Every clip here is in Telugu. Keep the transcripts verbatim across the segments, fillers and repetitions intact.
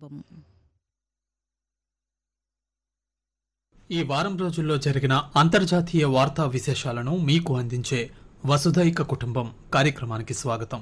కుటుంబం. ఈ వారం రోజుల్లో జరిగిన అంతర్జాతీయ వార్తా విశేషాలను మీకు అందించే వసుధైక కుటుంబం కార్యక్రమానికి స్వాగతం.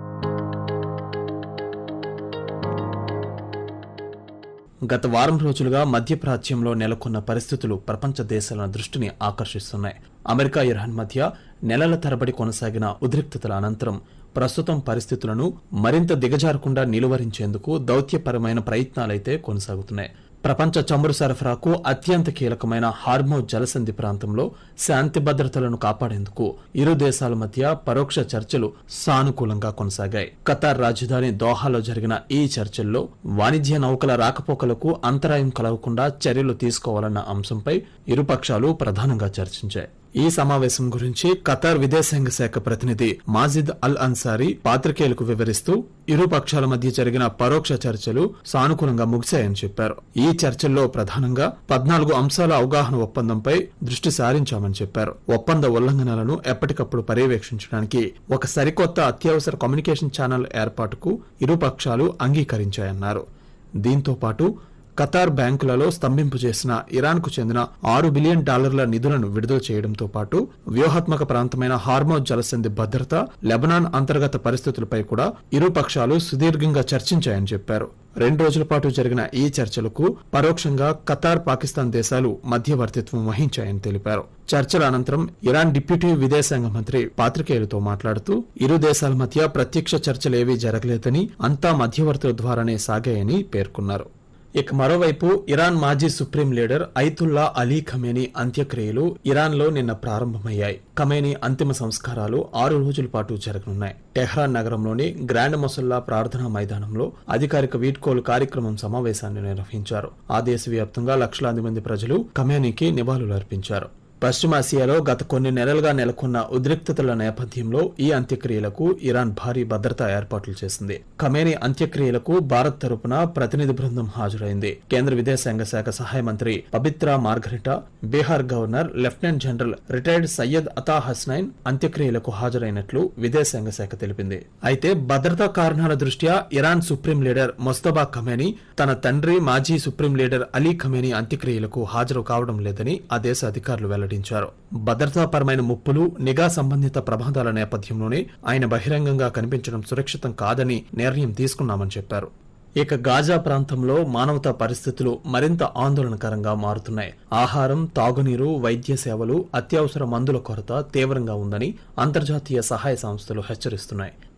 గత వారం రోజులుగా మధ్యప్రాచ్యంలో నెలకొన్న పరిస్థితులు ప్రపంచ దేశాల దృష్టిని ఆకర్షిస్తున్నాయి. అమెరికా, ఇరాన్ మధ్య నెలల తరబడి కొనసాగిన ఉద్రిక్తతల అనంతరం ప్రస్తుతం పరిస్థితులను మరింత దిగజారకుండా నిలువరించేందుకు దౌత్యపరమైన ప్రయత్నాలైతే కొనసాగుతున్నాయి. ప్రపంచ చమురు సరఫరాకు అత్యంత కీలకమైన హార్మోజ్ జలసంధి ప్రాంతంలో శాంతి భద్రతలను కాపాడేందుకు ఇరు దేశాల మధ్య పరోక్ష చర్చలు సానుకూలంగా కొనసాగాయి. ఖతార్ రాజధాని దోహాలో జరిగిన ఈ చర్చల్లో వాణిజ్య నౌకల రాకపోకలకు అంతరాయం కలగకుండా చర్యలు తీసుకోవాలన్న అంశంపై ఇరుపక్షాలు ప్రధానంగా చర్చించాయి. ఈ సమావేశం గురించి ఖతార్ విదేశాంగ శాఖ ప్రతినిధి మాజిద్ అల్ అన్సారీ పాత్రికేయులకు వివరిస్తూ ఇరు పక్షాల మధ్య జరిగిన పరోక్ష చర్చలు సానుకూలంగా ముగిశాయని చెప్పారు. ఈ చర్చల్లో ప్రధానంగా పద్నాలుగు అంశాల అవగాహన ఒప్పందంపై దృష్టి సారించామని చెప్పారు. ఒప్పంద ఉల్లంఘనలను ఎప్పటికప్పుడు పర్యవేక్షించడానికి ఒక సరికొత్త అత్యవసర కమ్యూనికేషన్ ఛానల్ ఏర్పాటుకు ఇరు పక్షాలు అంగీకరించాయన్నారు. దీంతో పాటు ఖతార్ బ్యాంకులలో స్తంభింపు చేసిన ఇరాన్కు చెందిన ఆరు బిలియన్ డాలర్ల నిధులను విడుదల చేయడంతో పాటు వ్యూహాత్మక ప్రాంతమైన హార్మోజ్ జలసంధి భద్రత, లెబనాన్ అంతర్గత పరిస్థితులపై కూడా ఇరు పక్షాలు సుదీర్ఘంగా చర్చించాయని చెప్పారు. రెండు రోజుల పాటు జరిగిన ఈ చర్చలకు పరోక్షంగా ఖతార్, పాకిస్తాన్ దేశాలు మధ్యవర్తిత్వం వహించాయని తెలిపారు. చర్చల అనంతరం ఇరాన్ డిప్యూటీ విదేశాంగ మంత్రి పాత్రికేయులతో మాట్లాడుతూ ఇరు దేశాల మధ్య ప్రత్యక్ష చర్చలేవీ జరగలేదని, అంతా మధ్యవర్తుల ద్వారానే సాగాయని పేర్కొన్నారు. ఇక మరోవైపు ఇరాన్ మాజీ supreme leader Ayatollah Ali Khamenei అంత్యక్రియలు ఇరాన్లో నిన్న ప్రారంభమయ్యాయి. ఖమేనీ అంతిమ సంస్కారాలు ఆరు రోజుల పాటు జరగనున్నాయి. టెహ్రాన్ నగరంలోని గ్రాండ్ మొసల్లా ప్రార్థనా మైదానంలో అధికారిక వీడ్కోలు కార్యక్రమం సమావేశాన్ని నిర్వహించారు. ఆ దేశవ్యాప్తంగా లక్షలాది మంది ప్రజలు ఖమేనీకి నివాళులు అర్పించారు. పశ్చిమాసియాలో గత కొన్ని నెలలుగా నెలకొన్న ఉద్రిక్తతల నేపథ్యంలో ఈ అంత్యక్రియలకు ఇరాన్ భారీ భద్రతా ఏర్పాట్లు చేసింది. ఖమేనీ అంత్యక్రియలకు భారత్ తరపున ప్రతినిధి బృందం హాజరైంది. కేంద్ర విదేశాంగ శాఖ సహాయ మంత్రి Pabitra margherita, Bihar governor lieutenant general retired Syed అతా హస్నైన్ అంత్యక్రియలకు హాజరైనట్లు విదేశాంగ శాఖ తెలిపింది. అయితే భద్రతా కారణాల దృష్ట్యా ఇరాన్ సుప్రీం లీడర్ మొస్తబా ఖమేనీ తన తండ్రి మాజీ సుప్రీం లీడర్ అలీ ఖమేనీ అంత్యక్రియలకు హాజరు కావడం లేదని ఆ దేశ అధికారులు వెల్లడించారు. భద్రతాపరమైన ముప్పులు, నిఘా సంబంధిత ప్రమాదాల నేపథ్యంలోనే ఆయన బహిరంగంగా కనిపించడం సురక్షితం కాదని నిర్ణయం తీసుకున్నామని చెప్పారు. ఇక గాజా ప్రాంతంలో మానవతా పరిస్థితులు మరింత ఆందోళనకరంగా మారుతున్నాయి. ఆహారం, తాగునీరు, వైద్య సేవలు, అత్యవసర మందుల కొరత తీవ్రంగా ఉందని అంతర్జాతీయ సహాయ సంస్థలు హెచ్చరిస్తున్నాయి.